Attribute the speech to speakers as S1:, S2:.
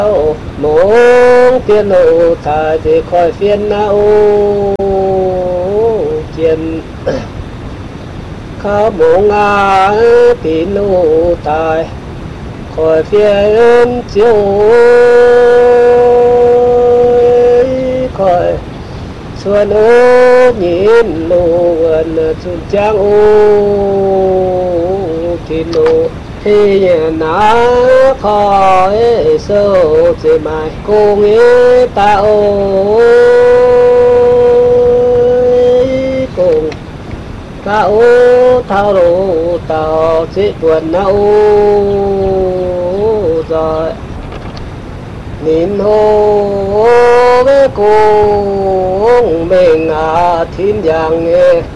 S1: muốn tiền nô thải thì khỏi phiền não chuyện khá muốn ngã tiền nô thải khỏi phiền chiếu khỏi xuân ô nhìn lô gần xuân trang ô tiền nô thì ná khỏi sâu chỉ mai cùng ý tạo cùng tạo thao đồ tạo chỉ buồn nâu rồi nhìn hồ với cùng mình thiên giang nghe